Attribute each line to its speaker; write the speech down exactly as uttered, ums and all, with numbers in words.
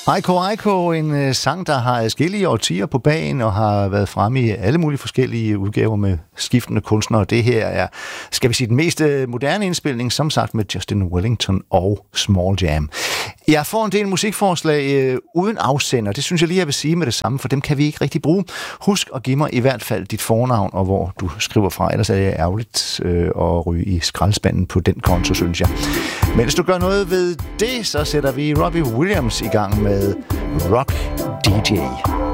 Speaker 1: Aiko Aiko, en uh, sang, der har adskillige årtier på bagen og har været fremme i alle mulige forskellige udgaver med skiftende kunstnere. Det her er, skal vi sige, den mest moderne indspilning, som sagt med Justin Wellington og Small Jam. Jeg får en del musikforslag uh, uden afsender. Det synes jeg lige, jeg vil sige med det samme, for dem kan vi ikke rigtig bruge. Husk at give mig i hvert fald dit fornavn og hvor du skriver fra. Ellers er det ærgerligt uh, at ryge i skraldespanden på den konto, synes jeg. Men hvis du gør noget ved det, så sætter vi Robbie Williams i gang med Rock D J.